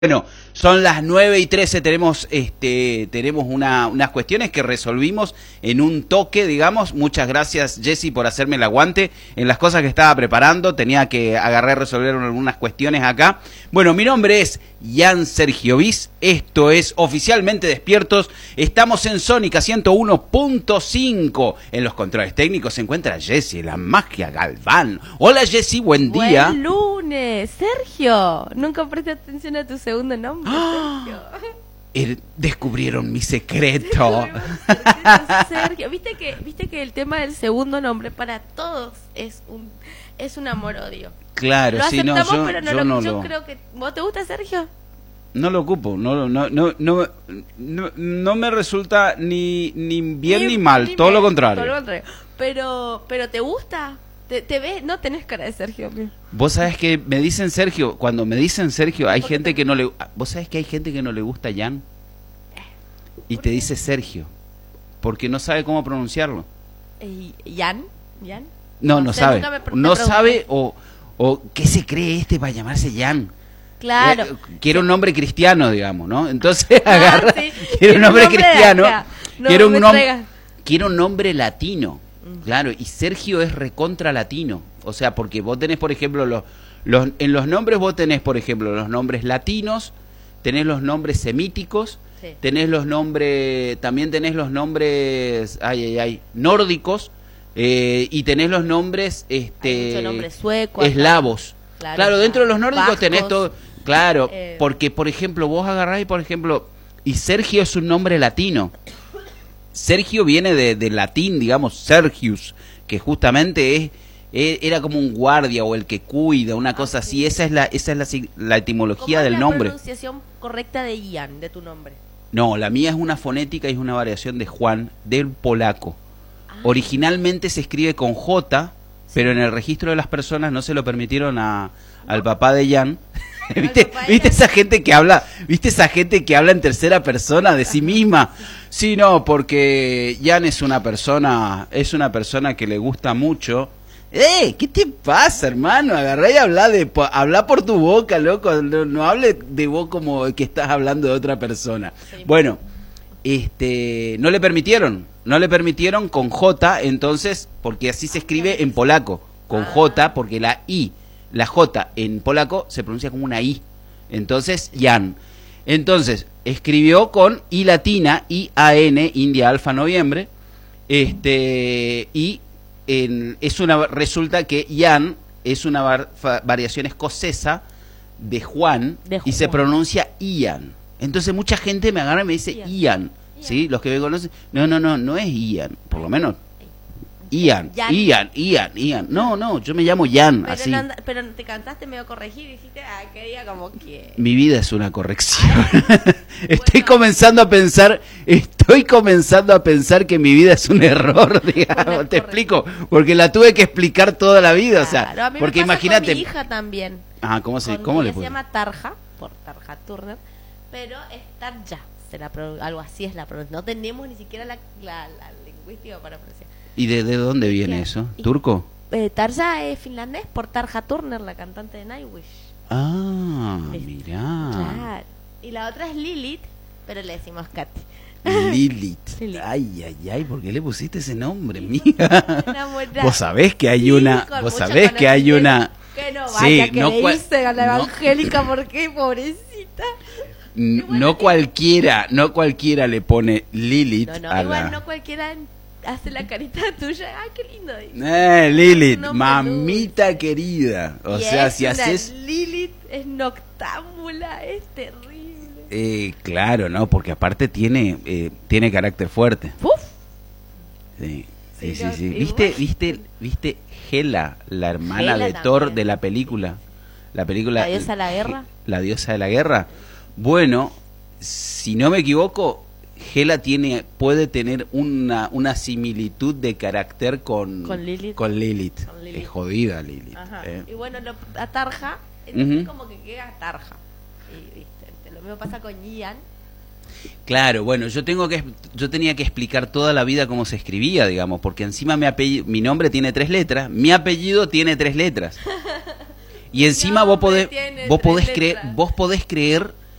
Bueno, son las 9:13, tenemos unas cuestiones que resolvimos en un toque, digamos. Muchas gracias, Jessy, por hacerme el aguante en las cosas que estaba preparando. Tenía que agarrar y resolver algunas cuestiones acá. Bueno, mi nombre es Ian Sergio Bis, esto es Oficialmente Despiertos. Estamos en Sónica 101.5. En los controles técnicos se encuentra Jessy, la magia Galván. Hola, Jessy, buen día. Buen lunes, Sergio. Nunca presté atención a tu segundo nombre, Sergio. Descubrieron mi secreto. Sergio, ¿viste que el tema del segundo nombre para todos es un amor-odio? Claro, lo sí, no, aceptamos, pero yo lo creo que... ¿Vos te gusta, Sergio? No lo ocupo, no me resulta ni bien ni mal, todo lo contrario. Todo lo contrario. Pero ¿te gusta? ¿Te ves? No tenés cara de Sergio. Vos sabés que me dicen Sergio, cuando me dicen Sergio, hay gente que no le... Vos sabés que hay gente que no le gusta Jan y te dice Sergio, porque no sabe cómo pronunciarlo. ¿Jan? No sabe. No sabe o ¿qué se cree para llamarse Jan? Claro. Quiere un nombre cristiano, digamos, ¿no? Entonces agarra, sí. quiere un nombre cristiano, Quiere un nombre latino. Claro, y Sergio es recontra latino. O sea, porque vos tenés, por ejemplo, en los nombres vos tenés, por ejemplo, los nombres latinos, tenés los nombres semíticos, sí. Tenés los nombres, también tenés los nombres, nórdicos, y tenés los nombres, Hay mucho nombre sueco, eslavos. Claro, dentro de los nórdicos vascos, tenés todo. Claro, porque, por ejemplo, vos agarrás y, por ejemplo, y Sergio es un nombre latino. Sergio viene de latín, digamos, Sergius, que justamente era como un guardia o el que cuida, una cosa así. Esa es la etimología del nombre. ¿Cómo es la pronunciación correcta de Ian, de tu nombre? No, la mía es una fonética y es una variación de Juan, del polaco. Originalmente se escribe con J, pero en el registro de las personas no se lo permitieron al papá de Jan. ¿Viste esa gente que habla? ¿Viste esa gente que habla en tercera persona de sí misma? Sí, no, porque Jan es una persona que le gusta mucho. ¿Qué te pasa, hermano? Agarrá y habla por tu boca, loco. No hable de vos como que estás hablando de otra persona. Sí. Bueno, no le permitieron con J, entonces, porque así se escribe en polaco, con J, porque la J en polaco se pronuncia como una I. Entonces, Jan. Entonces, escribió con I latina, I-A-N, India Alfa Noviembre. Resulta que Jan es una variación escocesa de Juan, y se pronuncia Ian. Entonces, mucha gente me agarra y me dice Ian. ¿Sí? Los que me conocen. No es Ian, por lo menos. Ian. No, yo me llamo Jan, así. Pero te cantaste medio corregir y dijiste, que diga como que... Mi vida es una corrección. Estoy comenzando a pensar que mi vida es un error, digamos. Te explico, porque la tuve que explicar toda la vida, claro, o sea, a mí porque me pasa imagínate. Con mi hija también. ¿Cómo le se llama Tarja, por Tarja Turner, pero es Tarja, algo así es la pronunciación. No tenemos ni siquiera la lingüística para pronunciar. ¿Y de dónde viene eso? ¿Turco? Tarja es finlandés por Tarja Turner, la cantante de Nightwish. Mirá. Claro. Y la otra es Lilith, pero le decimos Katy. Lilith. Ay, ¿por qué le pusiste ese nombre, mía? Vos sabés que hay una... Que no vaya, que le hice a la evangélica, porque pobrecita. No cualquiera le pone Lilith no cualquiera hace la carita tuya. Ay, qué lindo. Lilith, mamita querida. O sea, si haces... Lilith es noctámbula, es terrible. Claro, no, porque aparte tiene carácter fuerte. ¡Uf! Sí. ¿Viste Hela, la hermana de Thor de la película? La diosa de la guerra. La diosa de la guerra. Bueno, si no me equivoco, Hela puede tener una similitud de carácter con Lilith. Es jodida Lilith. Y bueno, a Tarja, como que queda Tarja. Y lo mismo pasa con Ian. Claro, bueno, yo tenía que explicar toda la vida cómo se escribía, digamos, porque encima mi nombre tiene 3 letras, mi apellido tiene 3 letras. Y encima vos podés creer